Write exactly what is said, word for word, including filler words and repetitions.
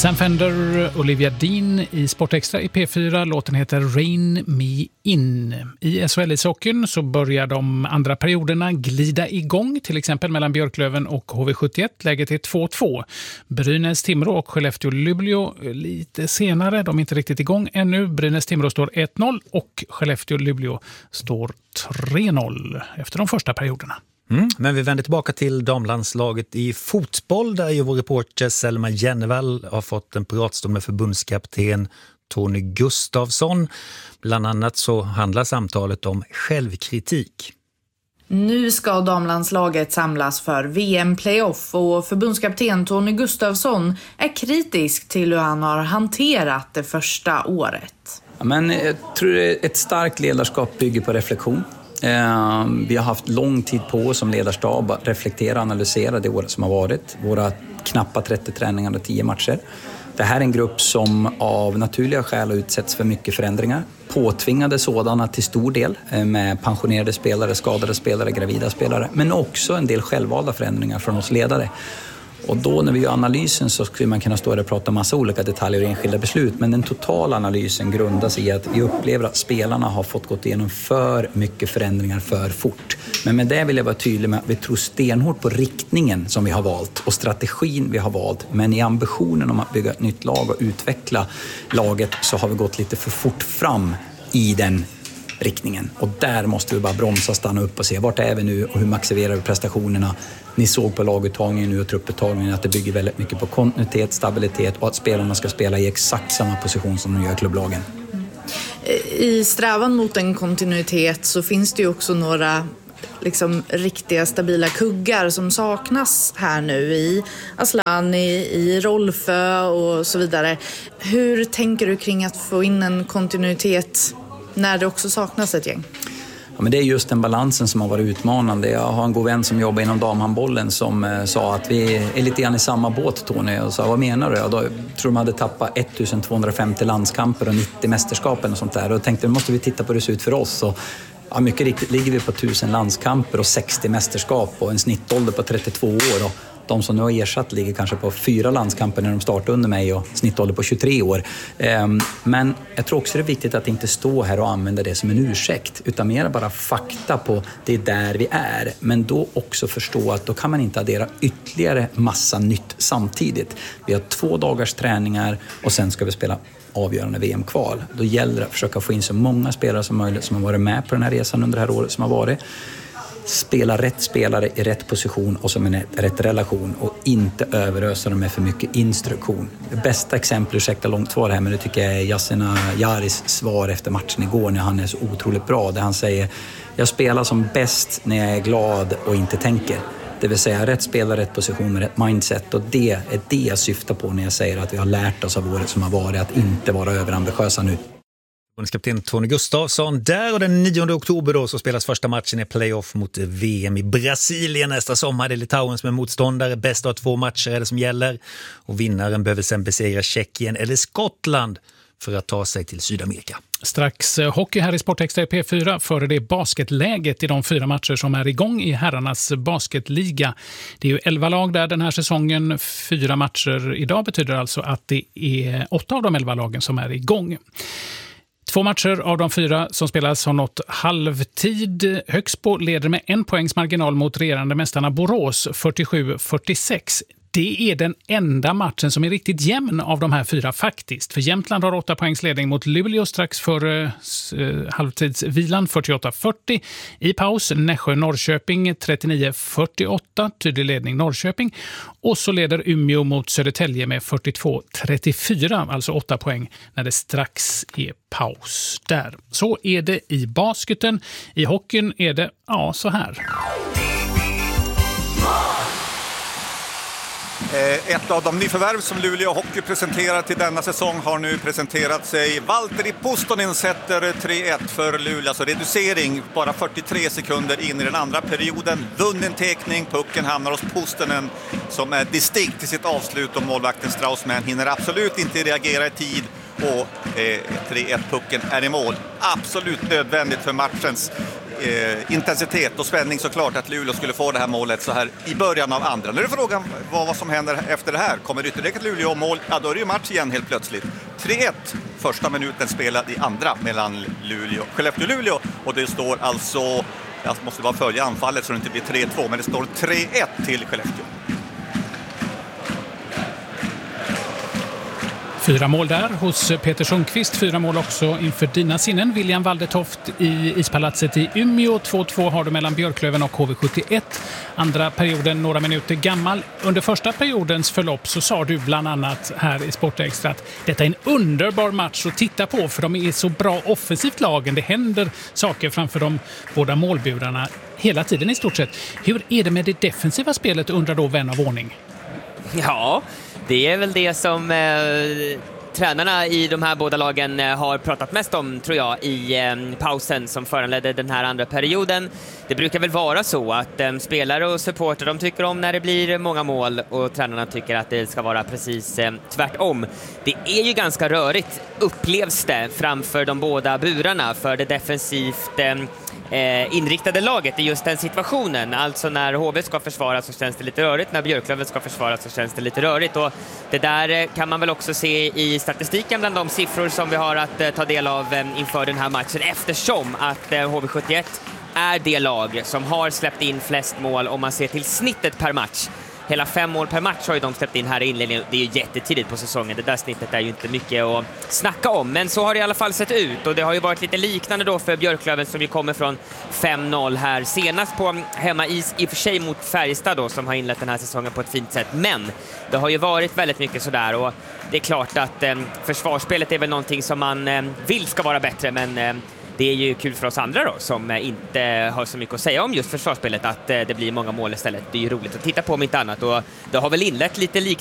Sam Fender, Olivia Dean i Sportextra i P fyra. Låten heter Rain Me In. I S H L-ishockeyn så börjar de andra perioderna glida igång, till exempel mellan Björklöven och H V sjuttioett. Läget är två två. Brynäs-Timrå och Skellefteå-Luleå lite senare. De är inte riktigt igång ännu. Brynäs-Timrå står ett noll och Skellefteå-Luleå står tre noll efter de första perioderna. Mm, men vi vänder tillbaka till damlandslaget i fotboll där ju vår reporter Selma Jennevall har fått en pratstund med förbundskapten Tony Gustafsson. Bland annat så handlar samtalet om självkritik. Nu ska damlandslaget samlas för V M-playoff och förbundskapten Tony Gustafsson är kritisk till hur han har hanterat det första året. Ja, men jag tror ett starkt ledarskap bygger på reflektion. Vi har haft lång tid på oss som ledarstab att reflektera och analysera det året som har varit. Våra knappa trettio träningar och tio matcher. Det här är en grupp som av naturliga skäl utsätts för mycket förändringar. Påtvingade sådana till stor del med pensionerade spelare, skadade spelare, gravida spelare. Men också en del självvalda förändringar från oss ledare. Och då när vi gör analysen så skulle man kunna stå där och prata om massa olika detaljer och enskilda beslut. Men den totala analysen grundas i att vi upplever att spelarna har fått gått igenom för mycket förändringar för fort. Men med det vill jag vara tydlig med att vi tror stenhårt på riktningen som vi har valt och strategin vi har valt. Men i ambitionen om att bygga ett nytt lag och utveckla laget så har vi gått lite för fort fram i den riktningen. Och där måste vi bara bromsa, stanna upp och se vart är vi nu och hur maximerar vi prestationerna. Ni såg på laguttagningen nu och trupputtagningen att det bygger väldigt mycket på kontinuitet, stabilitet och att spelarna ska spela i exakt samma position som de gör i klubblagen. I strävan mot en kontinuitet så finns det ju också några liksom riktiga stabila kuggar som saknas här nu i Asllani, i Rolfö och så vidare. Hur tänker du kring att få in en kontinuitet när det också saknas ett gäng? Ja, men det är just den balansen som har varit utmanande. Jag har en god vän som jobbar inom damhandbollen som eh, sa att vi är lite grann i samma båt, Tony. Och sa, vad menar du? Och då tror de hade tappat ettusentvåhundrafemtio landskamper och nittio mästerskapen och sånt där. Och tänkte, måste vi titta på hur det ser ut för oss. Och, ja, mycket riktigt ligger vi på tusen landskamper och sextio mästerskap och en snittålder på trettiotvå år. Och de som nu har ersatt ligger kanske på fyra landskamper när de startar under mig och snittålder på tjugotre år. Men jag tror också det är viktigt att inte stå här och använda det som en ursäkt utan mer bara fakta på det är där vi är. Men då också förstå att då kan man inte addera ytterligare massa nytt samtidigt. Vi har två dagars träningar och sen ska vi spela avgörande V M-kval. Då gäller det att försöka få in så många spelare som möjligt som har varit med på den här resan under det här året som har varit. Spela rätt spelare i rätt position och som en rätt relation och inte överösa dem med för mycket instruktion. Det bästa exempel, ursäkta långt svar här, men det tycker jag är Yassina Yaris svar efter matchen igår när han är så otroligt bra. Där han säger, jag spelar som bäst när jag är glad och inte tänker. Det vill säga rätt spelare, rätt position med rätt mindset. Och det är det jag syftar på när jag säger att vi har lärt oss av året som har varit att inte vara överambitiösa nu. Kapten Tony Gustafsson där, och den nionde oktober då så spelas första matchen i playoff mot V M i Brasilien nästa sommar. Det är Litauen som är motståndare. Bäst av två matcher är det som gäller och vinnaren behöver sen besegra Tjeckien eller Skottland för att ta sig till Sydamerika. Strax hockey här i Sportextra i P fyra före det basketläget i de fyra matcher som är igång i herrarnas basketliga. Det är ju elva lag där den här säsongen. Fyra matcher idag betyder alltså att det är åtta av de elva lagen som är igång. Två matcher av de fyra som spelas har nått halvtid. Högsbo leder med en poängs marginal mot regerande mästarna Borås, fyrtiosju fyrtiosex. Det är den enda matchen som är riktigt jämn av de här fyra faktiskt. För Jämtland har åtta poängs ledning mot Luleå strax före eh, halvtidsvilan, fyrtioåtta fyrtio. I paus Nässjö-Norrköping trettionio fyrtioåtta, tydlig ledning Norrköping. Och så leder Umeå mot Södertälje med fyrtiotvå trettiofyra, alltså åtta poäng när det strax är paus där. Så är det i basketen. I hockeyn är det ja så här. Ett av de nyförvärv som Luleå Hockey presenterar till denna säsong har nu presenterat sig. Valtteri Pustonen sätter tre ett för Luleå. Alltså reducering bara fyrtiotre sekunder in i den andra perioden. Vunnen tekning, pucken hamnar hos Pustonen som är distinkt i sitt avslut och målvakten Straussman hinner absolut inte reagera i tid. Och eh, tre ett pucken är i mål. Absolut nödvändigt för matchens eh, intensitet och spänning såklart att Luleå skulle få det här målet så här i början av andra. Nu är det frågan vad, vad som händer efter det här. Kommer ytterligare ett Luleå-mål? Ja, då är det ju match igen helt plötsligt. tre ett, första minuten spelad i andra mellan Luleå, Skellefteå-Luleå, och det står alltså, jag måste bara följa anfallet så det inte blir tre två, men det står tre ett till Skellefteå. Fyra mål där hos Peter Sundqvist. Fyra mål också inför dina sinnen. William Waldetoft i Ispalatset i Umeå. två två har du mellan Björklöven och H V sjuttioett. Andra perioden några minuter gammal. Under första periodens förlopp så sa du bland annat här i Sportextra att detta är en underbar match att titta på för de är så bra offensivt lagen. Det händer saker framför de båda målburarna hela tiden i stort sett. Hur är det med det defensiva spelet, undrar då vän av ordning? Ja, det är väl det som eh, tränarna i de här båda lagen eh, har pratat mest om, tror jag, i eh, pausen som föranledde den här andra perioden. Det brukar väl vara så att eh, spelare och supporter, de tycker om när det blir många mål och tränarna tycker att det ska vara precis eh, tvärtom. Det är ju ganska rörigt, upplevs det, framför de båda burarna för det defensivt eh, Eh, inriktade laget i just den situationen. Alltså när H V ska försvara så känns det lite rörigt, när Björklöven ska försvara så känns det lite rörigt, och det där eh, kan man väl också se i statistiken bland de siffror som vi har att eh, ta del av eh, inför den här matchen, eftersom att eh, H V sjuttioett är det lag som har släppt in flest mål om man ser till snittet per match. Hela fem mål per match har ju de släppt in här i inledningen. Det är ju jättetidigt på säsongen. Det där snittet är ju inte mycket att snacka om. Men så har det i alla fall sett ut. Och det har ju varit lite liknande då för Björklöven som ju kommer från fem noll här. Senast på hemmais, i och för sig mot Färjestad då, som har inlett den här säsongen på ett fint sätt. Men det har ju varit väldigt mycket sådär. Och det är klart att eh, försvarsspelet är väl någonting som man eh, vill ska vara bättre. Men eh, det är ju kul för oss andra då, som inte har så mycket att säga om just försvarsspelet, att det blir många mål istället. Det är ju roligt att titta på om inte annat, och det har väl inlett lite lik